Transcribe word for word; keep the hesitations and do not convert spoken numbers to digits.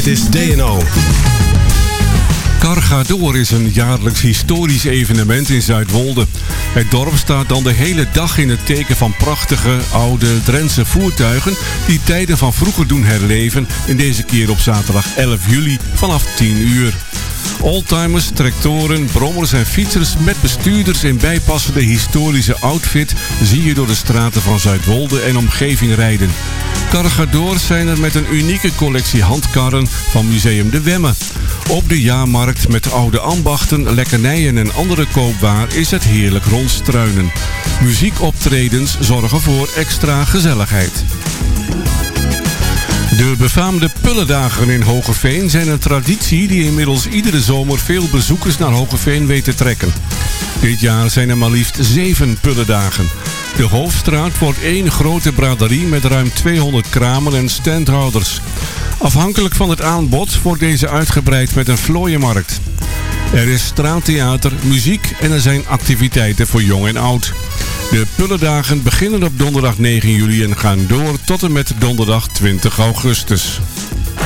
Het is D en O. Cargador is een jaarlijks historisch evenement in Zuidwolde. Het dorp staat dan de hele dag in het teken van prachtige, oude Drentse voertuigen die tijden van vroeger doen herleven, in deze keer op zaterdag elf juli vanaf tien uur. Oldtimers, tractoren, brommers en fietsers met bestuurders in bijpassende historische outfit zie je door de straten van Zuidwolde en omgeving rijden. Cargador zijn er met een unieke collectie handkarren van Museum de Wemme. Op de jaarmarkt met oude ambachten, lekkernijen en andere koopwaar is het heerlijk rondstruinen. Muziekoptredens zorgen voor extra gezelligheid. De befaamde Pullendagen in Hoogeveen zijn een traditie die inmiddels iedere zomer veel bezoekers naar Hoogeveen weet te trekken. Dit jaar zijn er maar liefst zeven Pullendagen. De Hoofdstraat wordt één grote braderie met ruim tweehonderd kramen en standhouders. Afhankelijk van het aanbod wordt deze uitgebreid met een vlooienmarkt. Er is straattheater, muziek en er zijn activiteiten voor jong en oud. De Pullendagen beginnen op donderdag negen juli en gaan door tot en met donderdag twintig augustus.